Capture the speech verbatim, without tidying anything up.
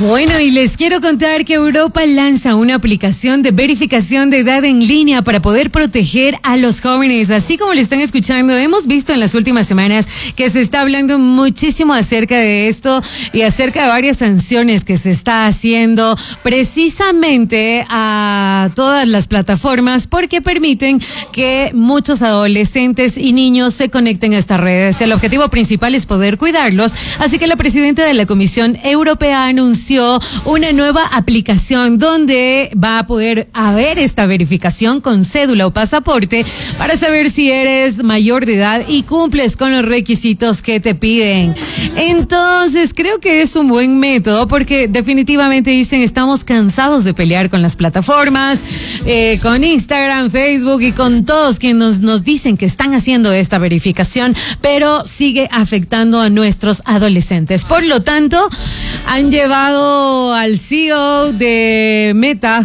Bueno, y les quiero contar que Europa lanza una aplicación de verificación de edad en línea para poder proteger a los jóvenes. Así como lo están escuchando, hemos visto en las últimas semanas que se está hablando muchísimo acerca de esto y acerca de varias sanciones que se está haciendo precisamente a todas las plataformas porque permiten que muchos adolescentes y niños se conecten a estas redes. El objetivo principal es poder cuidarlos, así que la presidenta de la Comisión Europea anunció una nueva aplicación donde va a poder haber esta verificación con cédula o pasaporte para saber si eres mayor de edad y cumples con los requisitos que te piden. Entonces, creo que es un buen método porque definitivamente dicen, estamos cansados de pelear con las plataformas, eh, con Instagram, Facebook y con todos quienes nos, nos dicen que están haciendo esta verificación, pero sigue afectando a nuestros adolescentes. Por lo tanto, han llevado al C E O de Meta,